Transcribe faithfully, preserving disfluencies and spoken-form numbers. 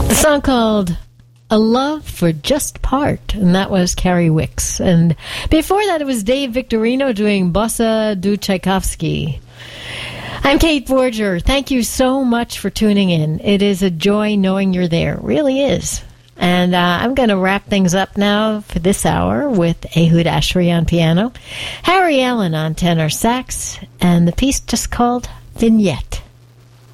A song called A Love for Just Part, and that was Carrie Wicks. And before that, it was Dave Victorino doing Bossa do Tchaikovsky. I'm Kate Borger. Thank you so much for tuning in. It is a joy knowing you're there. It really is. And uh, I'm going to wrap things up now for this hour with Ehud Ashry on piano, Harry Allen on tenor sax, and the piece just called Vignette.